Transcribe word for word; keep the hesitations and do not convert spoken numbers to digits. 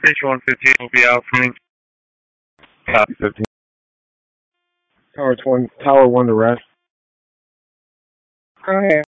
Station one fifteen will be out for me. Copy fifteen. Tower one, Tower one to rest. Go ahead.